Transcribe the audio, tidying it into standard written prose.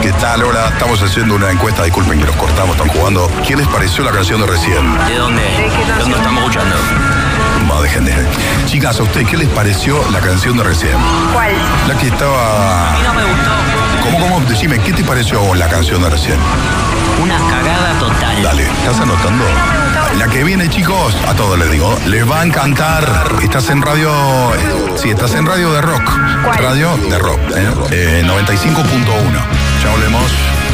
¿Qué tal? Hola, estamos haciendo una encuesta, disculpen que los cortamos, están jugando. ¿Qué les pareció la canción de recién? ¿De dónde? ¿De dónde estamos escuchando? Va, dejen. Chicas, ¿a ustedes qué les pareció la canción de recién? ¿Cuál? La que estaba... A mí no me gustó. ¿Cómo? Decime, ¿qué te pareció a vos la canción de recién? Una cagada total. Dale, ¿estás anotando? La que viene, chicos, a todos les digo, les va a encantar. Estás en radio... Sí, estás en radio de rock. ¿Cuál? Radio de rock, 95.1. Ya volvemos.